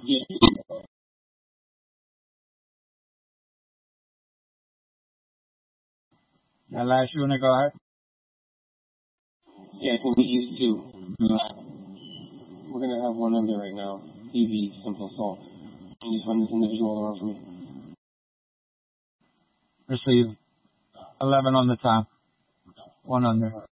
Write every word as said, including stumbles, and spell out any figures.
Alash, you wanna go ahead? Yeah, I think we used to. Uh, we're gonna have one under right now. E V simple salt. And just run this individual around for me. Receive. Eleven on the top. One under.